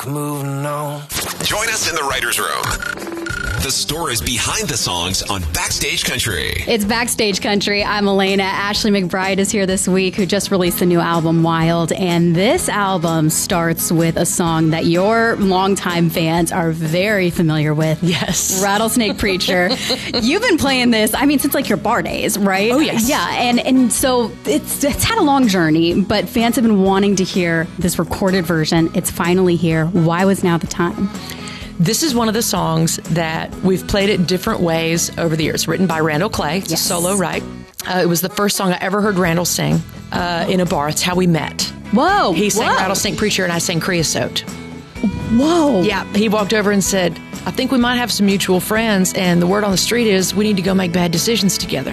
moving on. Join us in the writer's room. The stories behind the songs on Backstage Country. It's Backstage Country. I'm Elena. Ashley McBryde is here this week, who just released the new album, Wild. And this album starts with a song that your longtime fans are very familiar with. Yes. Rattlesnake Preacher. You've been playing this, since like your bar days, right? Oh, yes. Yeah. And so it's had a long journey, but fans have been wanting to hear this recorded version. It's finally here. Why was now the time? This is one of the songs that we've played it different ways over the years. Written by Randall Clay. It's a solo, right? It was the first song I ever heard Randall sing in a bar. It's how we met. Whoa. He sang Rattlesnake Preacher and I sang Creosote. Whoa. Yeah. He walked over and said, I think we might have some mutual friends, and the word on the street is we need to go make bad decisions together.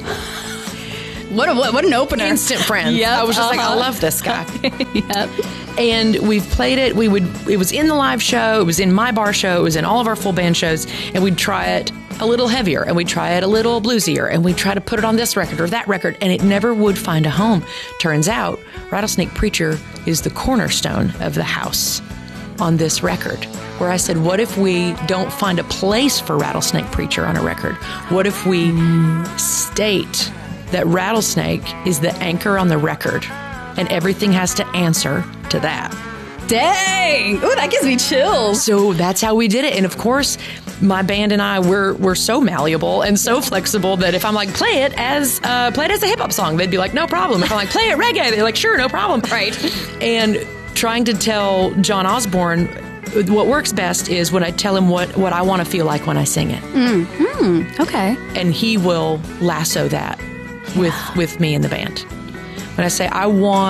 What an opener. Instant friend. Yep, I was just like, I love this guy. Yep. And we've played it. It was in the live show. It was in my bar show. It was in all of our full band shows. And we'd try it a little heavier, and we'd try it a little bluesier, and we'd try to put it on this record or that record, and it never would find a home. Turns out, Rattlesnake Preacher is the cornerstone of the house on this record, where I said, what if we don't find a place for Rattlesnake Preacher on a record? What if we state that Rattlesnake is the anchor on the record, and everything has to answer to that? Dang! Ooh, that gives me chills. So that's how we did it. And of course, my band and I, we're so malleable and so flexible that if I'm like, play it as a hip hop song, they'd be like, no problem. If I'm like, play it reggae, they're like, sure, no problem. Right. And trying to tell John Osborne what works best is when I tell him what I want to feel like when I sing it. Okay. And he will lasso that with me in the band. When I say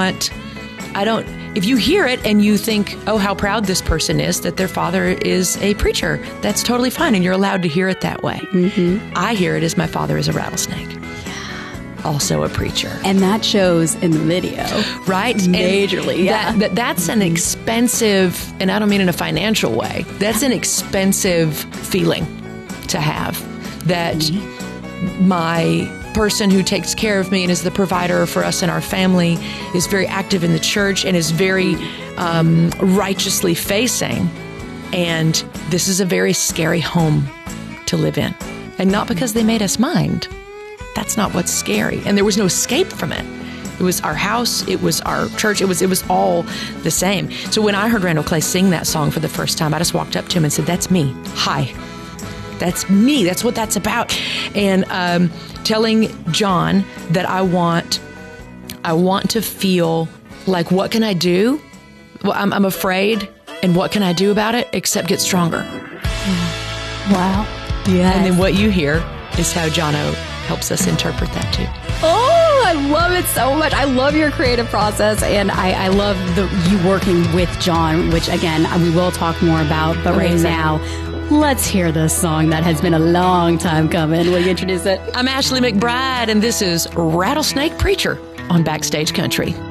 if you hear it and you think, oh, how proud this person is that their father is a preacher, that's totally fine, and you're allowed to hear it that way. Mm-hmm. I hear it as my father is a rattlesnake. Yeah. Also a preacher. And that shows in the video. Right? Majorly, yeah. That's an expensive, and I don't mean in a financial way, that's an expensive feeling to have, that my person who takes care of me and is the provider for us and our family is very active in the church and is very righteously facing. And this is a very scary home to live in. And not because they made us mind. That's not what's scary. And there was no escape from it. It was our house. It was our church. It was all the same. So when I heard Randall Clay sing that song for the first time, I just walked up to him and said, that's me. Hi. That's me. That's what that's about. And telling John that I want to feel like, what can I do? Well, I'm afraid, and what can I do about it except get stronger? Wow. Yeah. And then what you hear is how Jono helps us interpret that too. Oh, I love it so much. I love your creative process, and I love you working with John, which again, we will talk more about, but right now, let's hear this song that has been a long time coming. Will you introduce it? I'm Ashley McBryde, and this is Rattlesnake Preacher on Backstage Country.